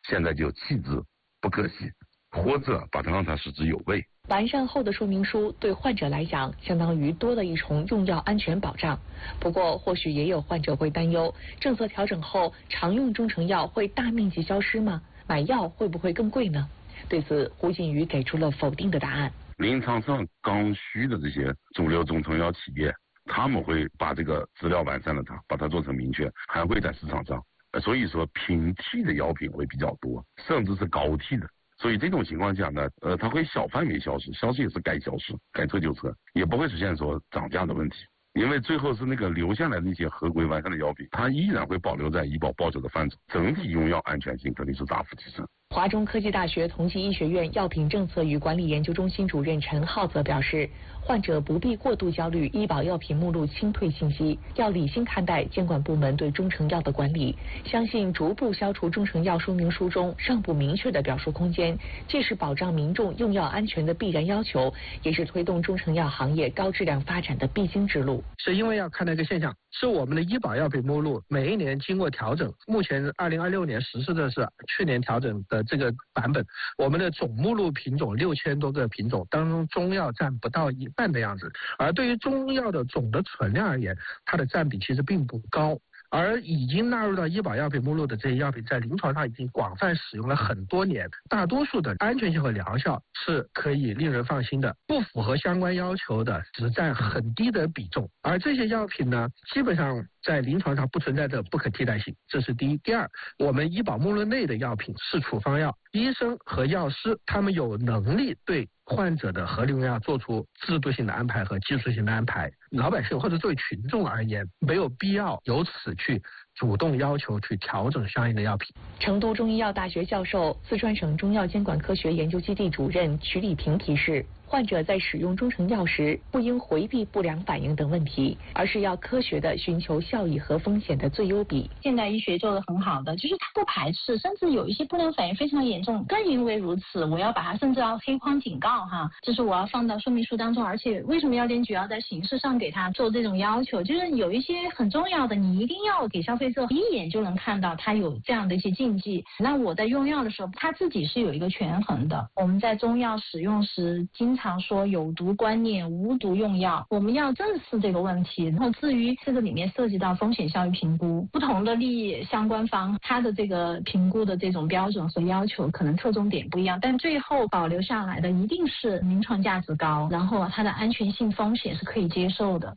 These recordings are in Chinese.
现在就弃之不可惜，或者把它让它食之有味。 完善后的说明书对患者来讲，相当于多了一重用药安全保障。不过，或许也有患者会担忧，政策调整后，常用中成药会大面积消失吗？买药会不会更贵呢？对此，胡锦瑜给出了否定的答案。 临床上刚需的这些主流中成药企业，他们会把这个资料完善了把它做成明确，还会在市场上。所以说平替的药品会比较多，甚至是高替的。所以这种情况下呢，它会小范围消失，消失也是该消失，该撤就撤，也不会出现说涨价的问题。因为最后是那个留下来的那些合规完善的药品，它依然会保留在医保报销的范畴，整体用药安全性肯定是大幅提升。 华中科技大学同济医学院药品政策与管理研究中心主任陈浩则表示，患者不必过度焦虑医保药品目录清退信息，要理性看待监管部门对中成药的管理，相信逐步消除中成药说明书中尚不明确的表述空间，既是保障民众用药安全的必然要求，也是推动中成药行业高质量发展的必经之路。 是因为要看到一个现象，是我们的医保药品目录每一年经过调整，目前2026年实施的是去年调整的这个版本，我们的总目录品种6000多个品种当中，中药占不到一半的样子，而对于中药的总的存量而言，它的占比其实并不高。而已经纳入到医保药品目录的这些药品，在临床上已经广泛使用了很多年，大多数的安全性和疗效是可以令人放心的，不符合相关要求的只占很低的比重。而这些药品呢，基本上在临床上不存在着不可替代性，这是第一。第二，我们医保目录内的药品是处方药，医生和药师他们有能力对患者的合理用药做出制度性的安排和技术性的安排，老百姓或者作为群众而言，没有必要由此去主动要求去调整相应的药品。 成都中医药大学教授、四川省中药监管科学研究基地主任曲礼平提示，患者在使用中成药时，不应回避不良反应等问题，而是要科学地寻求效益和风险的最优比。 现代医学做得很好的，就是它不排斥，甚至有一些不良反应非常严重，更因为如此，我要把它甚至要黑框警告哈，就是我要放到说明书当中。而且为什么药监局要在形式上给他做这种要求？就是有一些很重要的，你一定要给消费者一眼就能看到它有这样的一些禁忌。那我在用药的时候，它自己是有一个权衡的。我们在中药使用时，经常说有毒观念、无毒用药，我们要正视这个问题。然后至于这个里面涉及到风险效益评估，不同的利益相关方，它的这个评估的这种标准和要求可能侧重点不一样，但最后保留下来的一定是临床价值高，然后它的安全性风险是可以接受的。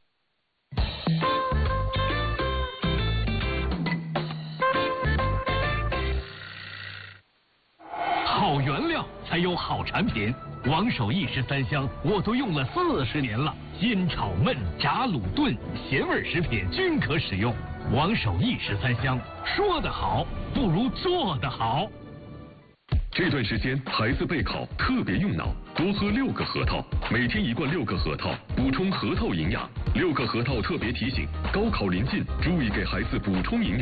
好原料才有好产品，王守义13香我都用了40年了，煎炒焖炸卤炖咸味食品均可使用。王守义13香，说得好不如做得好。 这段时间孩子备考特别用脑，多喝6个核桃，每天1罐6个核桃，补充核桃营养。6个核桃特别提醒，高考临近，注意给孩子补充营养。